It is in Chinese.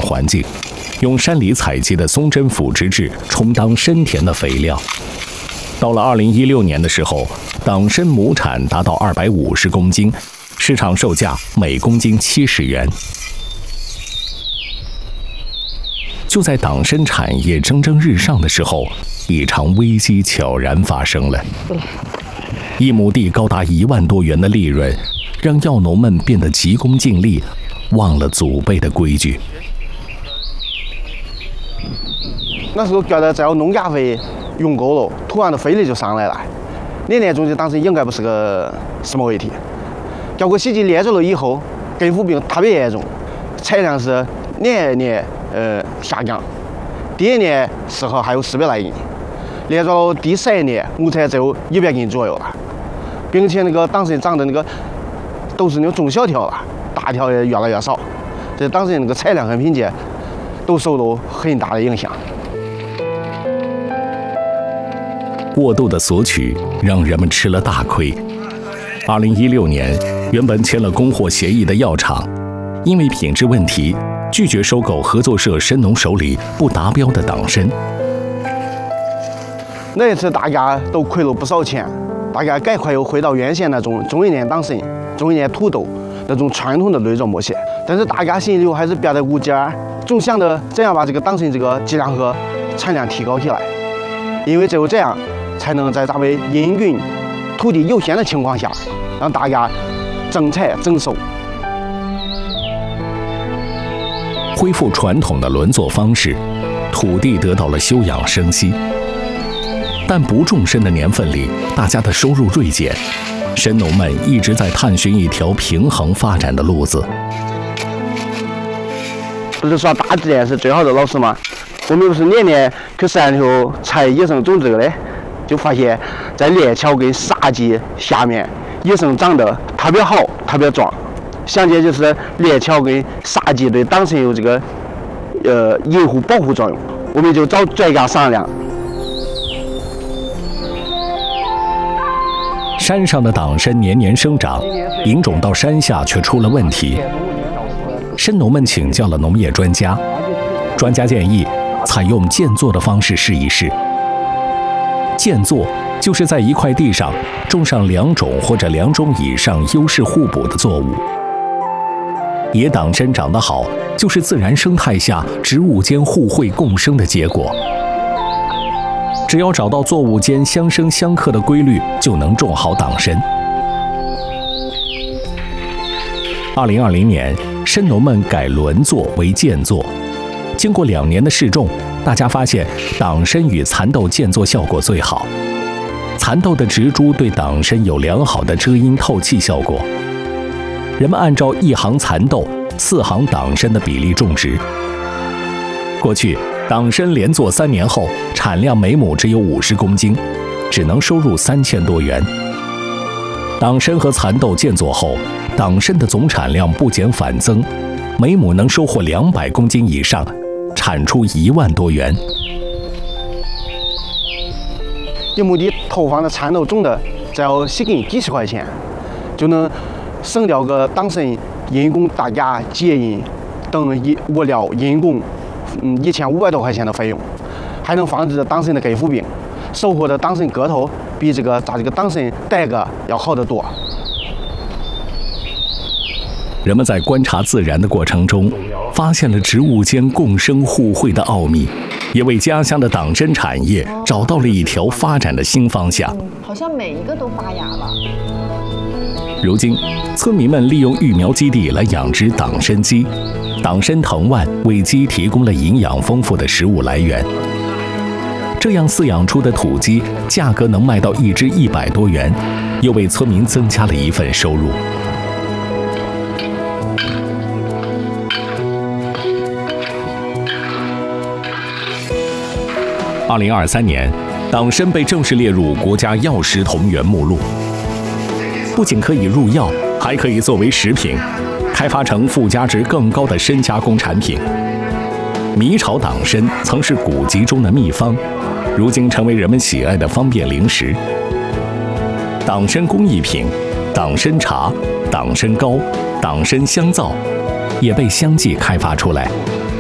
环境，用山里采集的松针腐殖质充当深田的肥料。到了2016年的时候，党参亩产达到250公斤，市场售价每公斤70元。就在党参产业蒸蒸日上的时候，一场危机悄然发生了。1亩地高达1万多元的利润，让药农们变得急功近利，忘了祖辈的规矩。 那时候觉得只要农药费用够了，土壤的肥力就上来了。年种植党参应该不是个什么问题。结果洗剂练着了以后，根腐病特别严重，产量是年下降。第1年时候还有400来斤，连着第3年亩产只有100斤左右了，并且那个党参长的那个都是那种中小条了，大条也越来越少，这党参那个产量和品质都受到很大的影响。 过度的索取让人们吃了大亏。2016年，原本签了供货协议的药厂，因为品质问题，拒绝收购合作社参农手里不达标的党参。 那一次大家都亏了不少钱，大家赶快又回到原先那种种一年党参、种一年土豆那种传统的内容模式。但是大家心里还是憋得无劲儿，总想着怎样把这个党参这个质量和产量提高起来，因为只有这样，才能在咱们阴云土地有限的情况下，让大家增产增收。 恢复传统的轮作方式，土地得到了休养生息。但不种参的年份里，大家的收入锐减，参农们一直在探寻一条平衡发展的路子。 不是说大自然是最好的老师吗？我们不是年年去山里头采野生种这个的，就发现，在链条跟沙棘下面，野生长得特别好，特别壮。详解就是链条跟沙棘对党参有这个维护保护作用。我们就找专家商量。 山上的党参年年生长，引种到山下却出了问题。参农们请教了农业专家，专家建议采用间作的方式试一试。间作就是在一块地上种上2种或者2种以上优势互补的作物。野党参长得好，就是自然生态下植物间互惠共生的结果。只要找到作物间相生相克的规律，就能种好党参。2020年，参农们改轮作为间作。经过2年的试种，大家发现党参与蚕豆间作效果最好。蚕豆的植株对党参有良好的遮阴透气效果。人们按照1行蚕豆、4行党参的比例种植。过去，党参连作3年后，产量每亩只有50公斤，只能收入3000多元。党参和蚕豆间作后，党参的总产量不减反增，每亩能收获200公斤以上，产出1万多元。 1亩地投放的蚕豆种的，只要洗根几十块钱，就能省掉个党参人工大家接引等物料人工1500多块钱的费用，还能防治党参的根腐病，收获的党参个头比这个党参带个要好得多。 人们在观察自然的过程中，发现了植物间共生互惠的奥秘，也为家乡的党参产业找到了一条发展的新方向。 好像每一个都发芽了。 如今，村民们利用育苗基地来养殖党参鸡，党参藤蔓为鸡提供了营养丰富的食物来源。这样饲养出的土鸡价格能卖到1只100多元，又为村民增加了一份收入。2023年，党参被正式列入国家药食同源目录。不仅可以入药，还可以作为食品，开发成附加值更高的参加工产品。米炒党参曾是古籍中的秘方，如今成为人们喜爱的方便零食。党参工艺品、党参茶、党参糕、党参香皂也被相继开发出来。